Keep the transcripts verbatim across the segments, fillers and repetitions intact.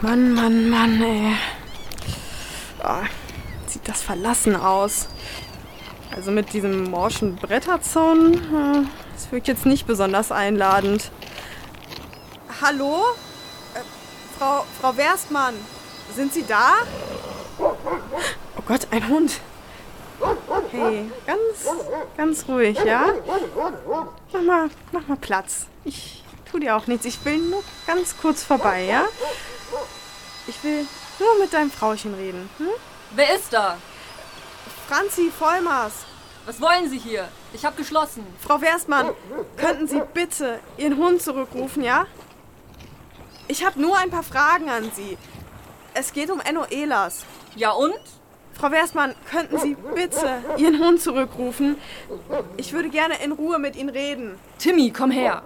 Mann, Mann, Mann, ey. Oh, sieht das verlassen aus. Also mit diesem morschen Bretterzaun, das wirkt jetzt nicht besonders einladend. Hallo? Äh, Frau, Frau Werstmann, sind Sie da? Oh Gott, ein Hund. Hey, ganz, ganz ruhig, ja? Mach mal, mach mal Platz. Ich tu dir auch nichts. Ich will nur ganz kurz vorbei, ja? Ich will nur mit deinem Frauchen reden. Hm? Wer ist da? Franzi Vollmars. Was wollen Sie hier? Ich habe geschlossen. Frau Werstmann, könnten Sie bitte Ihren Hund zurückrufen, ja? Ich habe nur ein paar Fragen an Sie. Es geht um Enno Ehlers. Ja und? Frau Werstmann, könnten Sie bitte Ihren Hund zurückrufen? Ich würde gerne in Ruhe mit Ihnen reden. Timmy, komm her.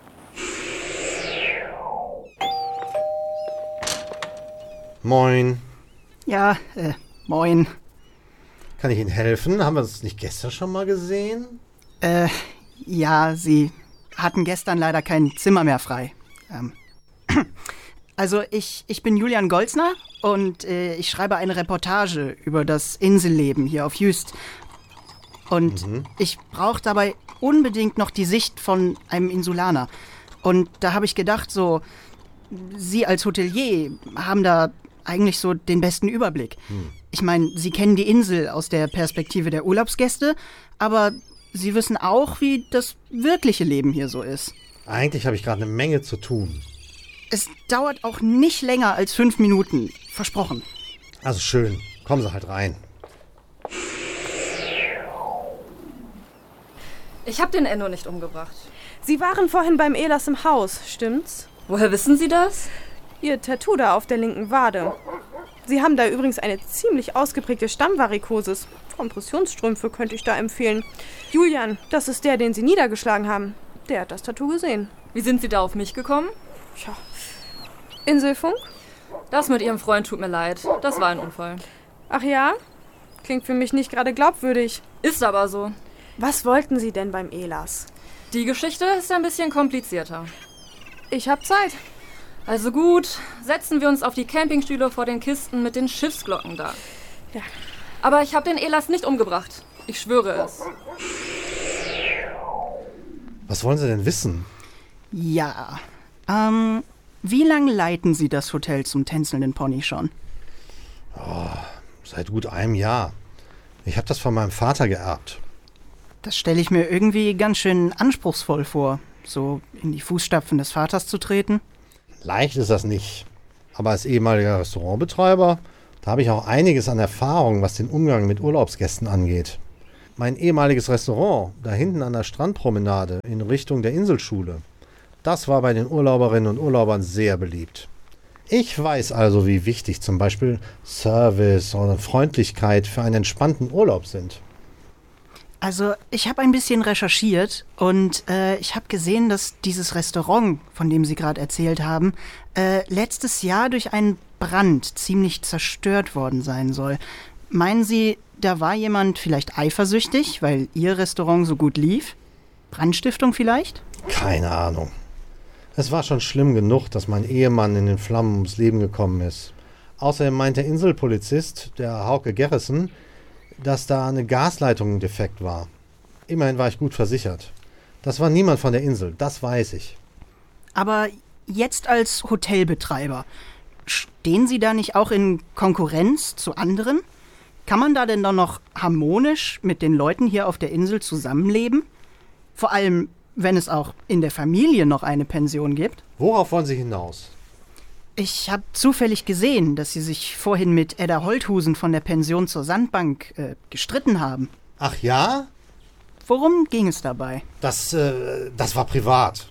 Moin. Ja, äh, moin. Kann ich Ihnen helfen? Haben wir uns nicht gestern schon mal gesehen? Äh, ja, Sie hatten gestern leider kein Zimmer mehr frei. Ähm, also ich, ich bin Julian Golzner und äh, ich schreibe eine Reportage über das Inselleben hier auf Jüst. Und mhm. ich brauche dabei unbedingt noch die Sicht von einem Insulaner. Und da habe ich gedacht, so, Sie als Hotelier haben da eigentlich so den besten Überblick. Hm. Ich meine, Sie kennen die Insel aus der Perspektive der Urlaubsgäste, aber Sie wissen auch, wie das wirkliche Leben hier so ist. Eigentlich habe ich gerade eine Menge zu tun. Es dauert auch nicht länger als fünf Minuten. Versprochen. Also schön. Kommen Sie halt rein. Ich habe den Enno nicht umgebracht. Sie waren vorhin beim Ehlers im Haus, stimmt's? Woher wissen Sie das? Ihr Tattoo da auf der linken Wade. Sie haben da übrigens eine ziemlich ausgeprägte Stammvarikosis. Kompressionsstrümpfe könnte ich da empfehlen. Julian, das ist der, den Sie niedergeschlagen haben. Der hat das Tattoo gesehen. Wie sind Sie da auf mich gekommen? Tja. Inselfunk? Das mit Ihrem Freund tut mir leid. Das war ein Unfall. Ach ja? Klingt für mich nicht gerade glaubwürdig. Ist aber so. Was wollten Sie denn beim Ehlers? Die Geschichte ist ein bisschen komplizierter. Ich hab Zeit. Also gut, setzen wir uns auf die Campingstühle vor den Kisten mit den Schiffsglocken da. Ja. Aber ich habe den Ehlers nicht umgebracht. Ich schwöre es. Was wollen Sie denn wissen? Ja, ähm, wie lange leiten Sie das Hotel zum tänzelnden Pony schon? Oh, seit gut einem Jahr. Ich habe das von meinem Vater geerbt. Das stelle ich mir irgendwie ganz schön anspruchsvoll vor, so in die Fußstapfen des Vaters zu treten. Leicht ist das nicht. Aber als ehemaliger Restaurantbetreiber, da habe ich auch einiges an Erfahrung, was den Umgang mit Urlaubsgästen angeht. Mein ehemaliges Restaurant, da hinten an der Strandpromenade in Richtung der Inselschule, das war bei den Urlauberinnen und Urlaubern sehr beliebt. Ich weiß also, wie wichtig zum Beispiel Service oder Freundlichkeit für einen entspannten Urlaub sind. Also ich habe ein bisschen recherchiert und äh, ich habe gesehen, dass dieses Restaurant, von dem Sie gerade erzählt haben, äh, letztes Jahr durch einen Brand ziemlich zerstört worden sein soll. Meinen Sie, da war jemand vielleicht eifersüchtig, weil Ihr Restaurant so gut lief? Brandstiftung vielleicht? Keine Ahnung. Es war schon schlimm genug, dass mein Ehemann in den Flammen ums Leben gekommen ist. Außerdem meint der Inselpolizist, der Hauke Gerrissen, dass da eine Gasleitung defekt war. Immerhin war ich gut versichert. Das war niemand von der Insel, das weiß ich. Aber jetzt als Hotelbetreiber, stehen Sie da nicht auch in Konkurrenz zu anderen? Kann man da denn dann noch harmonisch mit den Leuten hier auf der Insel zusammenleben? Vor allem, wenn es auch in der Familie noch eine Pension gibt? Worauf wollen Sie hinaus? Ich habe zufällig gesehen, dass Sie sich vorhin mit Edda Holthusen von der Pension zur Sandbank äh, gestritten haben. Ach ja? Worum ging es dabei? Das, äh, das war privat.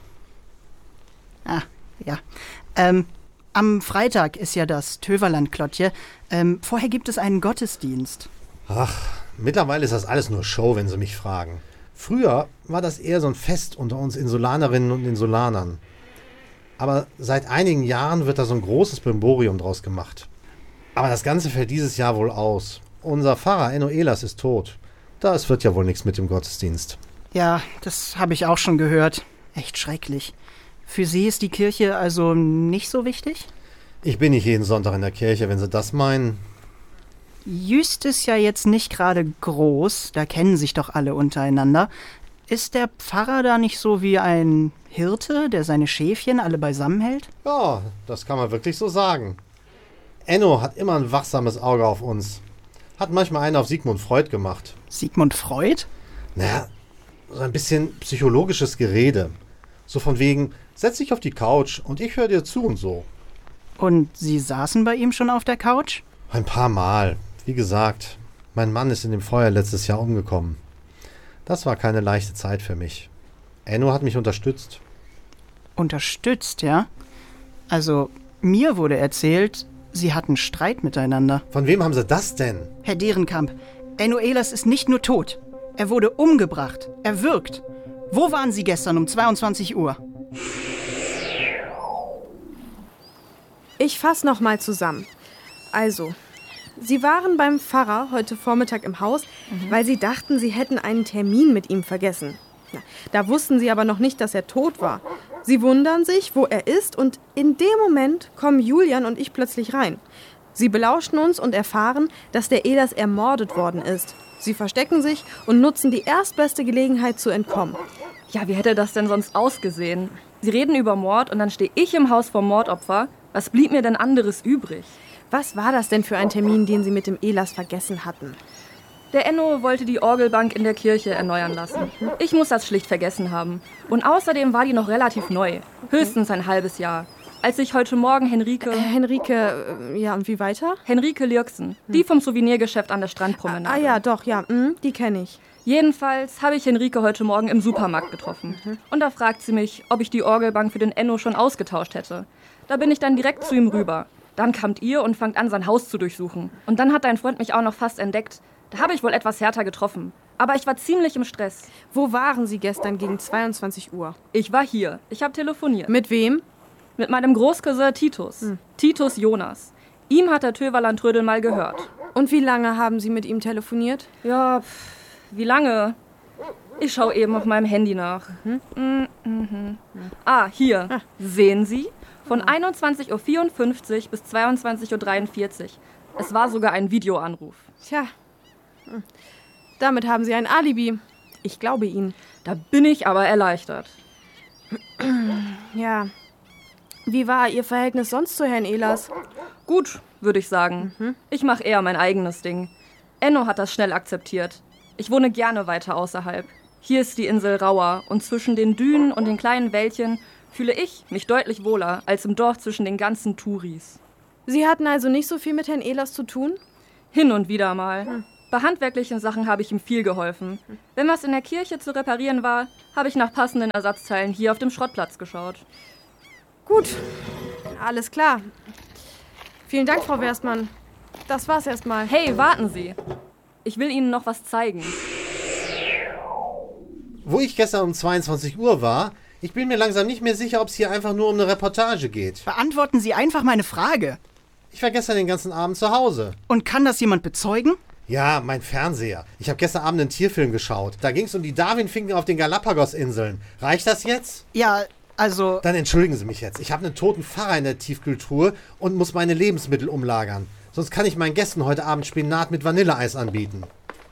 Ah, ja. Ähm, am Freitag ist ja das Töverland-Klottje. Ähm, vorher gibt es einen Gottesdienst. Ach, mittlerweile ist das alles nur Show, wenn Sie mich fragen. Früher war das eher so ein Fest unter uns Insulanerinnen und Insulanern. Aber seit einigen Jahren wird da so ein großes Brimborium draus gemacht. Aber das Ganze fällt dieses Jahr wohl aus. Unser Pfarrer Enno Ehlers ist tot. Das wird ja wohl nichts mit dem Gottesdienst. Ja, das habe ich auch schon gehört. Echt schrecklich. Für Sie ist die Kirche also nicht so wichtig? Ich bin nicht jeden Sonntag in der Kirche, wenn Sie das meinen. Jüst ist ja jetzt nicht gerade groß, da kennen sich doch alle untereinander. Ist der Pfarrer da nicht so wie ein Hirte, der seine Schäfchen alle beisammen hält? Ja, das kann man wirklich so sagen. Enno hat immer ein wachsames Auge auf uns. Hat manchmal einen auf Sigmund Freud gemacht. Sigmund Freud? Naja, so ein bisschen psychologisches Gerede. So von wegen, setz dich auf die Couch und ich höre dir zu und so. Und Sie saßen bei ihm schon auf der Couch? Ein paar Mal. Wie gesagt, mein Mann ist in dem Feuer letztes Jahr umgekommen. Das war keine leichte Zeit für mich. Enno hat mich unterstützt. Unterstützt, ja? Also, mir wurde erzählt, Sie hatten Streit miteinander. Von wem haben Sie das denn? Herr Derenkamp, Enno Ehlers ist nicht nur tot. Er wurde umgebracht, erwürgt. Wo waren Sie gestern um zweiundzwanzig Uhr? Ich fass noch mal zusammen. Also, Sie waren beim Pfarrer heute Vormittag im Haus, mhm. weil Sie dachten, Sie hätten einen Termin mit ihm vergessen. Na, da wussten Sie aber noch nicht, dass er tot war. Sie wundern sich, wo er ist, und in dem Moment kommen Julian und ich plötzlich rein. Sie belauschen uns und erfahren, dass der Ehlers ermordet worden ist. Sie verstecken sich und nutzen die erstbeste Gelegenheit zu entkommen. Ja, wie hätte das denn sonst ausgesehen? Sie reden über Mord und dann stehe ich im Haus vom Mordopfer. Was blieb mir denn anderes übrig? Was war das denn für ein Termin, den Sie mit dem Ehlers vergessen hatten? Der Enno wollte die Orgelbank in der Kirche erneuern lassen. Ich muss das schlicht vergessen haben. Und außerdem war die noch relativ neu. Höchstens ein halbes Jahr. Als ich heute Morgen Henrike... Äh, Henrike, äh, ja, und wie weiter? Henrike Lirksen, die vom Souvenirgeschäft an der Strandpromenade. Ah, ah ja, doch, ja, mh, die kenne ich. Jedenfalls habe ich Henrike heute Morgen im Supermarkt getroffen. Mhm. Und da fragt sie mich, ob ich die Orgelbank für den Enno schon ausgetauscht hätte. Da bin ich dann direkt zu ihm rüber. Dann kamt ihr und fangt an, sein Haus zu durchsuchen. Und dann hat dein Freund mich auch noch fast entdeckt. Da habe ich wohl etwas härter getroffen. Aber ich war ziemlich im Stress. Wo waren Sie gestern gegen zweiundzwanzig Uhr? Ich war hier. Ich habe telefoniert. Mit wem? Mit meinem Großcousin Titus. Hm. Titus Jonas. Ihm hat der Töverland-Trödel mal gehört. Und wie lange haben Sie mit ihm telefoniert? Ja, pff, wie lange? Ich schaue eben auf meinem Handy nach. Mhm. Mhm. Mhm. Ah, hier. Ah. Sehen Sie? Von einundzwanzig Uhr vierundfünfzig bis zweiundzwanzig Uhr dreiundvierzig. Es war sogar ein Videoanruf. Tja, damit haben Sie ein Alibi. Ich glaube Ihnen. Da bin ich aber erleichtert. Ja. Wie war Ihr Verhältnis sonst zu Herrn Ehlers? Gut, würde ich sagen. Mhm. Ich mache eher mein eigenes Ding. Enno hat das schnell akzeptiert. Ich wohne gerne weiter außerhalb. Hier ist die Insel rauer und zwischen den Dünen und den kleinen Wäldchen fühle ich mich deutlich wohler als im Dorf zwischen den ganzen Touris. Sie hatten also nicht so viel mit Herrn Ehlers zu tun? Hin und wieder mal. Hm. Bei handwerklichen Sachen habe ich ihm viel geholfen. Wenn was in der Kirche zu reparieren war, habe ich nach passenden Ersatzteilen hier auf dem Schrottplatz geschaut. Gut, alles klar. Vielen Dank, Frau Werstmann. Das war's erstmal. Hey, warten Sie. Ich will Ihnen noch was zeigen. Wo ich gestern um zweiundzwanzig Uhr war, ich bin mir langsam nicht mehr sicher, ob es hier einfach nur um eine Reportage geht. Beantworten Sie einfach meine Frage. Ich war gestern den ganzen Abend zu Hause. Und kann das jemand bezeugen? Ja, mein Fernseher. Ich habe gestern Abend einen Tierfilm geschaut. Da ging es um die Darwinfinken auf den Galapagos-Inseln. Reicht das jetzt? Ja, also... Dann entschuldigen Sie mich jetzt. Ich habe einen toten Pfarrer in der Tiefkühltruhe und muss meine Lebensmittel umlagern. Sonst kann ich meinen Gästen heute Abend Spinat mit Vanilleeis anbieten.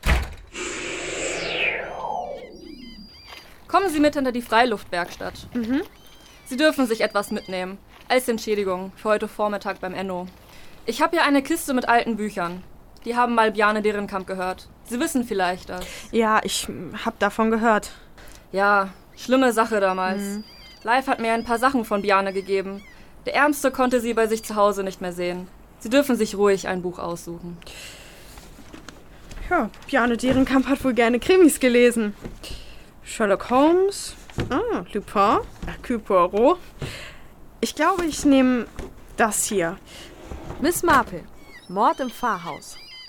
Kommen Sie mit hinter die Freiluftwerkstatt. Mhm. Sie dürfen sich etwas mitnehmen. Als Entschädigung für heute Vormittag beim Enno. Ich habe hier eine Kiste mit alten Büchern. Die haben mal Bjarne Derenkamp gehört. Sie wissen vielleicht das. Ja, ich habe davon gehört. Ja, schlimme Sache damals. Mhm. Live hat mir ein paar Sachen von Bjarne gegeben. Der Ärmste konnte sie bei sich zu Hause nicht mehr sehen. Sie dürfen sich ruhig ein Buch aussuchen. Ja, Bjarne Derenkamp hat wohl gerne Krimis gelesen. Sherlock Holmes, ah, Lupin, Hercule Poirot. Ich glaube, ich nehme das hier. Miss Marple, Mord im Pfarrhaus.